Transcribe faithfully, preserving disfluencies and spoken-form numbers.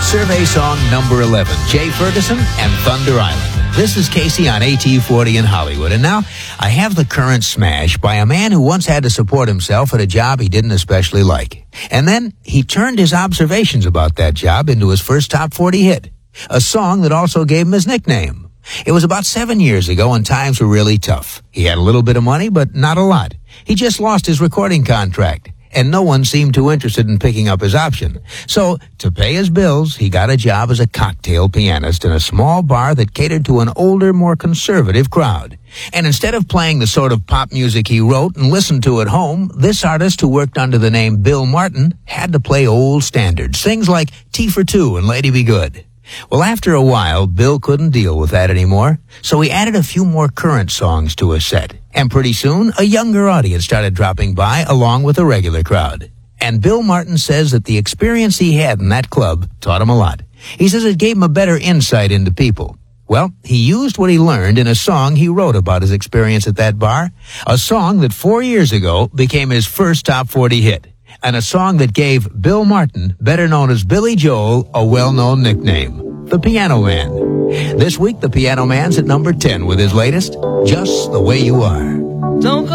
Survey song number eleven, Jay Ferguson and Thunder Island. This is Casey on A T forty in Hollywood. And now I have the current smash by a man who once had to support himself at a job he didn't especially like. And then he turned his observations about that job into his first top forty hit, a song that also gave him his nickname. It was about seven years ago and times were really tough. He had a little bit of money, but not a lot. He just lost his recording contract, and no one seemed too interested in picking up his option. So, to pay his bills, he got a job as a cocktail pianist in a small bar that catered to an older, more conservative crowd. And instead of playing the sort of pop music he wrote and listened to at home, this artist, who worked under the name Bill Martin, had to play old standards, things like Tea for Two and Lady Be Good. Well, after a while, Bill couldn't deal with that anymore, so he added a few more current songs to his set. And pretty soon, a younger audience started dropping by along with a regular crowd. And Bill Martin says that the experience he had in that club taught him a lot. He says it gave him a better insight into people. Well, he used what he learned in a song he wrote about his experience at that bar, a song that four years ago became his first top forty hit, and a song that gave Bill Martin, better known as Billy Joel, a well-known nickname, the Piano Man. This week, the Piano Man's at number ten with his latest, Just the Way You Are. Don't